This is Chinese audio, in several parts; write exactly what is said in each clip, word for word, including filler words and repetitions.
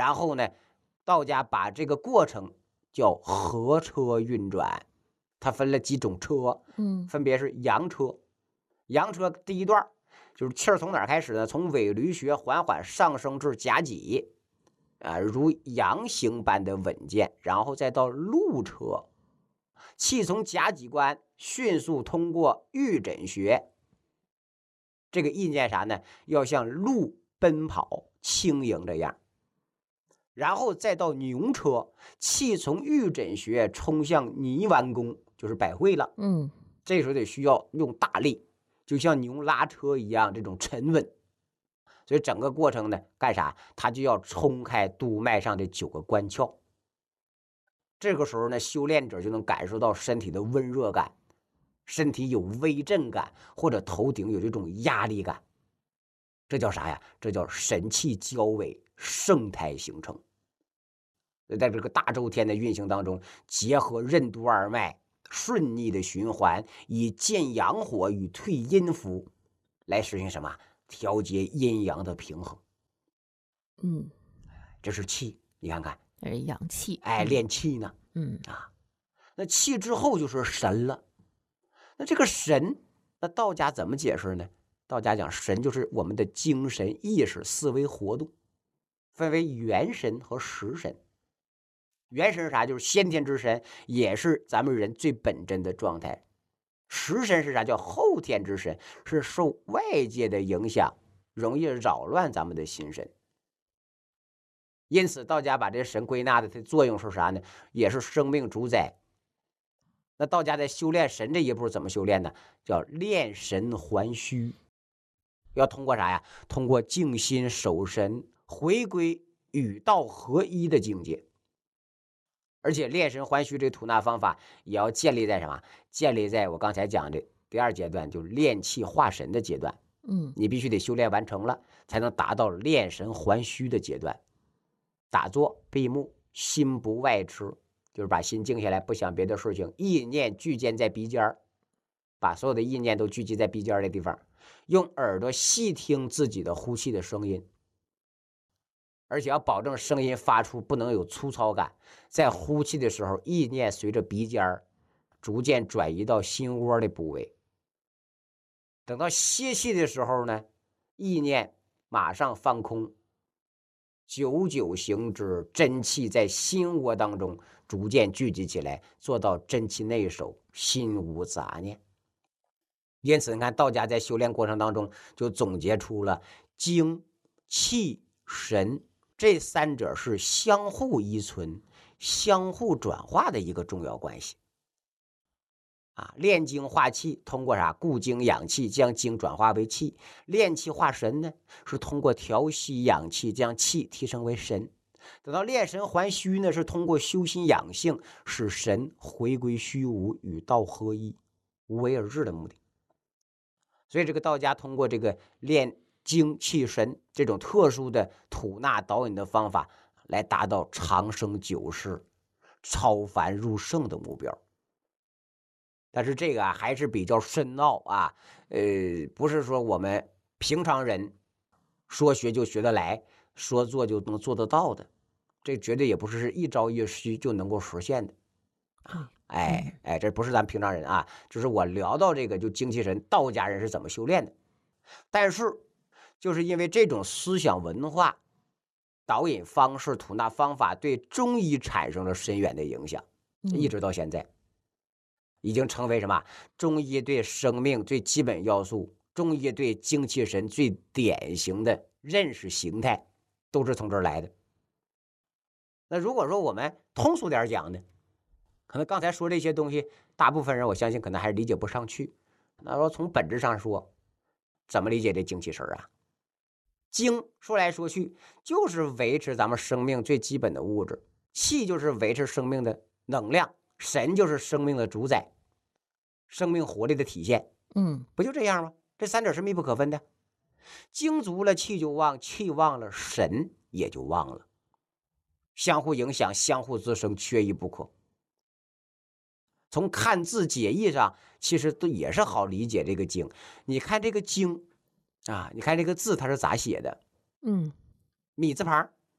然后呢，道家把这个过程叫合车运转，它分了几种车， 嗯， 分别是阳车。阳车第一段就是气儿从哪儿开始呢？从尾闾穴缓缓上升至甲己，啊，如羊形般的稳健，然后再到陆车，气从甲己关迅速通过玉枕穴，这个意念啥呢？要像鹿奔跑轻盈这样。然后再到牛车，气从玉枕穴冲向泥丸宫，就是百会了。 嗯， 这时候得需要用大力，就像牛拉车一样，这种沉稳。所以整个过程呢，干啥？它就要冲开督脉上的九个关窍。这个时候呢，修炼者就能感受到身体的温热感，身体有微震感，或者头顶有这种压力感。这叫啥呀？这叫神气交尾，盛胎形成。在这个大周天的运行当中，结合任督二脉顺逆的循环，以健阳火与退阴符来实行什么？调节阴阳的平衡。 嗯， 这是气，你看看， 这是阳气。 哎， 嗯练气呢嗯啊。那气之后就是神了。那这个神，那道家怎么解释呢？道家讲神就是我们的精神意识思维活动，分为元神和实神。元神是啥？就是先天之神，也是咱们人最本真的状态。实神是啥？叫后天之神，是受外界的影响，容易扰乱咱们的心神。因此，道家把这神归纳的它作用是啥呢？也是生命主宰。那道家在修炼神这一步怎么修炼呢？叫炼神还虚。要通过啥呀？通过静心守神，回归与道合一的境界。而且炼神还虚这吐纳方法也要建立在什么？建立在我刚才讲的第二阶段，就是炼气化神的阶段。 嗯， 你必须得修炼完成了，才能达到炼神还虚的阶段。打坐闭目，心不外驰，就是把心静下来，不想别的事情，意念聚焦在鼻尖，把所有的意念都聚集在鼻尖的地方，用耳朵细听自己的呼气的声音。而且要保证声音发出不能有粗糙感，在呼气的时候，意念随着鼻尖逐渐转移到心窝的部位。等到歇气的时候呢，意念马上放空，久久行之，真气在心窝当中逐渐聚集起来，做到真气内守，心无杂念。因此，你看道家在修炼过程当中就总结出了精、气、神这三者是相互依存、相互转化的一个重要关系。啊，炼精化气，通过啥？固精养气，将精转化为气；炼气化神呢，是通过调息养气，将气提升为神。等到炼神还虚呢，是通过修心养性，使神回归虚无，与道合一，无为而治的目的。所以，这个道家通过这个炼精气神这种特殊的吐纳导引的方法，来达到长生久世、超凡入圣的目标。但是这个啊还是比较深奥啊，呃，不是说我们平常人说学就学得来，说做就能做得到的，这绝对也不是一朝一夕就能够实现的。哎哎，这不是咱平常人啊，就是我聊到这个就精气神，道家人是怎么修炼的。但是就是因为这种思想文化、导引方式、吐纳方法对中医产生了深远的影响，一直到现在，已经成为什么？中医对生命最基本要素，中医对精气神最典型的认识形态，都是从这儿来的。那如果说我们通俗点讲呢，可能刚才说这些东西，大部分人我相信可能还是理解不上去。那说从本质上说，怎么理解这精气神啊？精说来说去就是维持咱们生命最基本的物质，气就是维持生命的能量，神就是生命的主宰，生命活力的体现。 嗯， 不就这样吗？这三者是密不可分的。精足了，气就旺；气旺了，神也就旺了。相互影响，相互滋生，缺一不可。从看字解义上，其实都也是好理解这个经。你看这个经啊，你看这个字它是咋写的？ 嗯， 米字旁，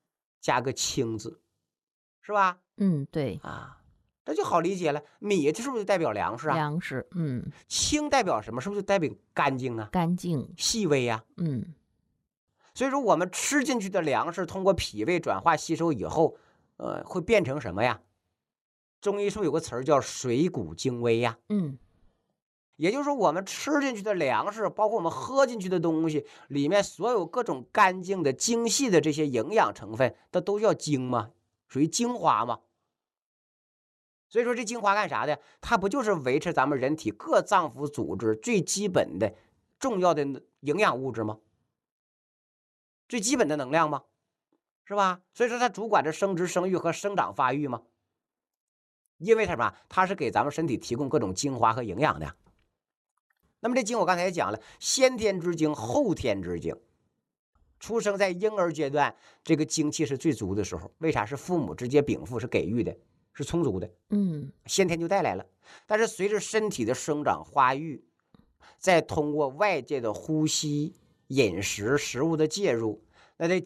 加个清字，是吧？ 嗯，对， 啊，这就好理解了。米这是不是就代表粮食啊？ 粮食，嗯， 清代表什么？是不是就代表干净啊、 干净， 细微呀、 嗯， 所以说，我们吃进去的粮食通过脾胃转化吸收以后，呃，会变成什么呀？中医说有个词儿叫水谷精微呀。 嗯， 也就是说，我们吃进去的粮食，包括我们喝进去的东西，里面所有各种干净的、精细的这些营养成分，它都叫精嘛，属于精华嘛。所以说，这精华干啥的？它不就是维持咱们人体各脏腑组织最基本的、重要的营养物质吗？最基本的能量吗？是吧？所以说，它主管着生殖、生育和生长发育吗？因为什么？它是给咱们身体提供各种精华和营养的。那么这精我刚才也讲了，先天之精，后天之精。出生在婴儿阶段，这个精气是最足的时候。为啥？是父母直接禀赋，是给予的，是充足的， 嗯， 先天就带来了。但是随着身体的生长发育，再通过外界的呼吸、饮食、食物的介入，那这